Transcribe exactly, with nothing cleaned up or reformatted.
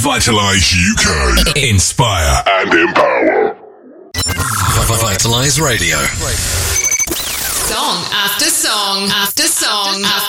Vitalize U K. Inspire and empower. Vitalize Radio. Song after song after song after